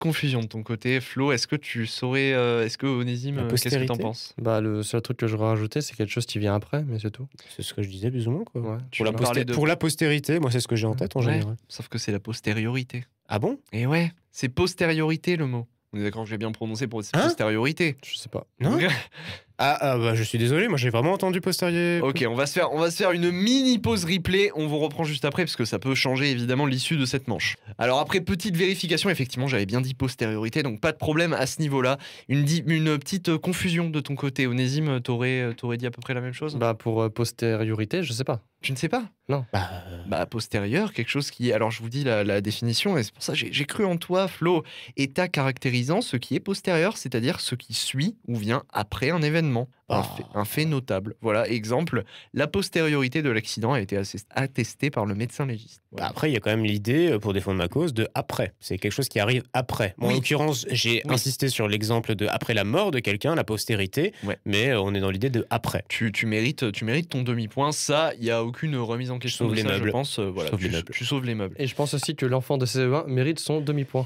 confusion de ton côté. Flo, est-ce que tu saurais, est-ce que Onésime, La qu'est-ce que t'en postérité penses? Bah, le seul truc que j'aurais rajouté, c'est quelque chose qui vient après, mais c'est tout. C'est ce que je disais plus ou moins, quoi. Ouais, Tu Pour la, parlais de... pour la postérité, moi c'est ce que j'ai en tête en Ouais, général. sauf que c'est la postériorité. Ah bon? Et ouais, c'est postériorité le mot. On est d'accord, je vais bien prononcer pour Hein postériorité. Je sais pas. Non? Donc, Bah je suis désolé, moi j'ai vraiment entendu postérieur. ok, on va se faire une mini pause replay. On vous reprend juste après parce que ça peut changer évidemment l'issue de cette manche. Alors après petite vérification, effectivement, j'avais bien dit postériorité, donc pas de problème à ce niveau-là. Une petite confusion de ton côté, Onésime, t'aurais dit à peu près la même chose? Bah, pour postériorité, je sais pas. Tu ne sais pas? Bah, Bah, postérieur, quelque chose qui... Alors, je vous dis la définition, et c'est pour ça que j'ai cru en toi, Flo. État caractérisant ce qui est postérieur, c'est-à-dire ce qui suit ou vient après un événement. Un fait notable. Voilà, exemple, la postériorité de l'accident a été attestée par le médecin légiste. bah, après il y a quand même l'idée, pour défendre ma cause, de après. C'est quelque chose qui arrive après. Moi, Oui. en l'occurrence, j'ai insisté sur l'exemple de après la mort de quelqu'un, la postérité, Ouais. mais on est dans l'idée de après. Tu mérites ton demi-point. Ça, il n'y a aucune remise en question Sauve de les ça, meubles. je pense. Voilà, Sauve les tu, meubles. tu sauves les meubles. Et je pense aussi que l'enfant de CE1 mérite son demi-point.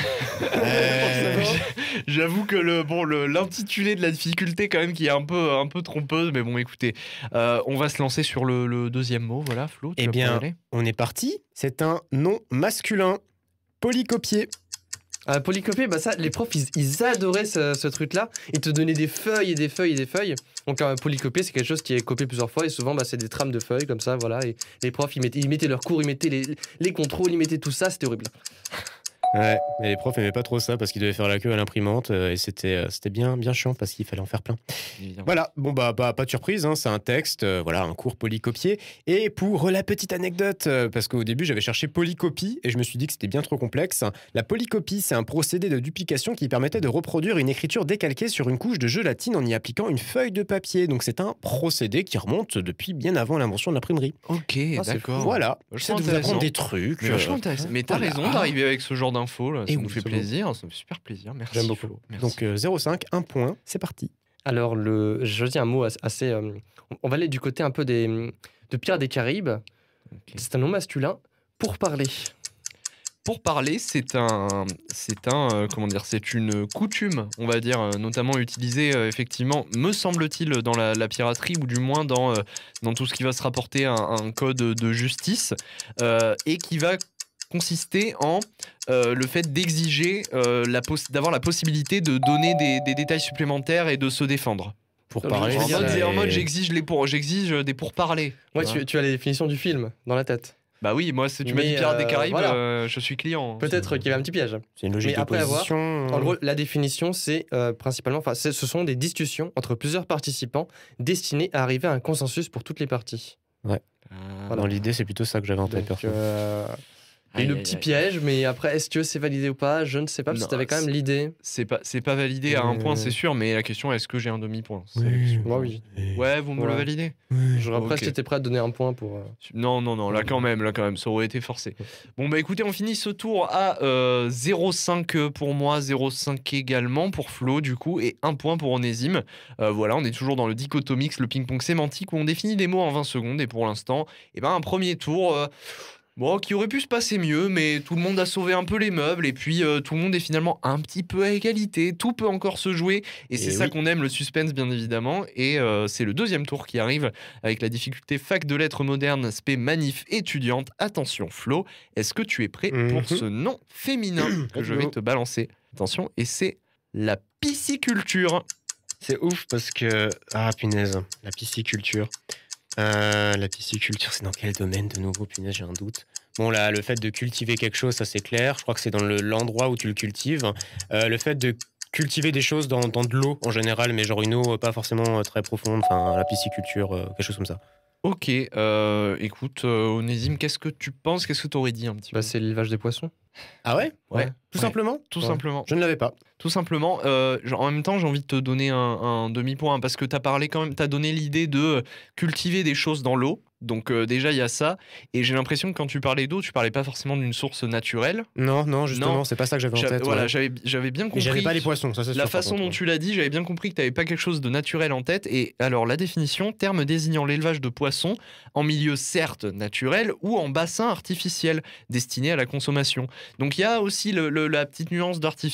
J'avoue que l'intitulé de la difficulté quand même qui est un peu trompeuse, mais bon écoutez, on va se lancer sur le deuxième mot, voilà Flo. tu Eh vas bien, pouvoir y aller. on est parti. C'est un nom masculin. Polycopié. Polycopier, bah ça, les profs, ils adoraient ce truc-là. Ils te donnaient des feuilles et des feuilles et des feuilles. Donc, polycopier, c'est quelque chose qui est copié plusieurs fois. Et souvent, bah, c'est des trames de feuilles comme ça, voilà. Et les profs, ils mettaient leurs cours, ils mettaient les contrôles, ils mettaient tout ça. C'était horrible. Ouais, mais les profs aimaient pas trop ça parce qu'ils devaient faire la queue à l'imprimante et c'était bien chiant parce qu'il fallait en faire plein. Évidemment. Voilà, bon bah pas de surprise, hein, c'est un texte, voilà, un cours polycopié. Et pour la petite anecdote, parce qu'au début j'avais cherché polycopie et je me suis dit que c'était bien trop complexe. La polycopie, c'est un procédé de duplication qui permettait de reproduire une écriture décalquée sur une couche de gélatine en y appliquant une feuille de papier. Donc c'est un procédé qui remonte depuis bien avant l'invention de l'imprimerie. Ok, c'est d'accord. Voilà, Vachement j'essaie de vous intéressant. apprendre des trucs. Mais vachement intéressant. Mais t'as voilà. raison d'arriver avec ce genre d'infos, là. Ça Et nous oui, fait c'est plaisir, ça me fait super plaisir. Merci. J'aime beaucoup. Flo. Merci. Donc 0,5, 1 point, c'est parti. Alors, je dis un mot assez. On va aller du côté un peu de Pierre des Caraïbes. Ok. C'est un nom masculin. Pour parler. Pour parler, c'est une coutume, on va dire, notamment utilisée effectivement, me semble-t-il, dans la piraterie ou du moins dans tout ce qui va se rapporter à un code de justice et qui va consister en le fait d'exiger d'avoir la possibilité de donner des détails supplémentaires et de se défendre. Pour Je parler, veux dire, En mode j'exige des pourparlers. Ouais, Tu vois. tu as la définition du film dans la tête. Bah oui, moi, si tu m'as dit Mais, Pirates des Caraïbes, voilà. je suis client. Peut-être qu'il y avait un petit piège. c'est une logique Mais après avoir, d'opposition. En gros, la définition, c'est principalement, ce sont des discussions entre plusieurs participants destinées à arriver à un consensus pour toutes les parties. Ah, Dans l'idée, c'est plutôt ça que j'avais en tête, Donc, perso. il y a eu le aïe, petit aïe. piège, mais après, est-ce que c'est validé ou pas? Je ne sais pas, parce Non, que tu avais quand même l'idée. C'est pas validé à un point, c'est sûr, mais la question est-ce que j'ai un demi-point? C'est la question. Moi, oui. Ouais, vous me le Ouais. validez? J'aurais Ok. presque été prêt à te donner un point pour. Non, là quand même, ça aurait été forcé. Bon, bah écoutez, on finit ce tour à 0,5 pour moi, 0,5 également pour Flo, du coup, et 1 point pour Onésime. Voilà, on est toujours dans le dichotomix, le ping-pong sémantique, où on définit des mots en 20 secondes, et pour l'instant, un premier tour. Bon, qui aurait pu se passer mieux, mais tout le monde a sauvé un peu les meubles, et puis tout le monde est finalement un petit peu à égalité, tout peut encore se jouer, et c'est ça oui. qu'on aime, le suspense bien évidemment, et c'est le deuxième tour qui arrive, avec la difficulté fac de lettres modernes, spé manif étudiante. Attention Flo, est-ce que tu es prêt pour ce nom féminin que je vais te balancer? Attention, et c'est la pisciculture. C'est ouf parce que... Ah, punaise, la pisciculture. La pisciculture, c'est dans quel domaine de nouveau? Punaise, j'ai un doute. Bon, là, le fait de cultiver quelque chose, ça c'est clair. Je crois que c'est dans l'endroit où tu le cultives. Le fait de cultiver des choses dans de l'eau en général, mais genre une eau pas forcément très profonde. Enfin, la pisciculture, quelque chose comme ça. Ok, écoute, Onésime, qu'est-ce que tu penses? Qu'est-ce que tu aurais dit un petit peu? Bah, c'est l'élevage des poissons. Ah ouais? Ouais. Tout Ouais. simplement? Tout Ouais. simplement. Je ne l'avais pas. Tout simplement, en même temps, j'ai envie de te donner un demi-point, parce que t'as parlé quand même, t'as donné l'idée de cultiver des choses dans l'eau, Donc déjà, il y a ça. Et j'ai l'impression que quand tu parlais d'eau, tu parlais pas forcément d'une source naturelle. Non, justement, Non. c'est pas ça que j'avais en tête. Voilà, ouais. j'avais bien Et compris. j'avais pas les poissons, ça c'est sûr. La par façon contre, dont ouais. tu l'as dit, j'avais bien compris que tu n'avais pas quelque chose de naturel en tête. Et alors, la définition, terme désignant l'élevage de poissons en milieu certes naturel ou en bassin artificiel destiné à la consommation. Donc, il y a aussi la petite nuance d'artificiel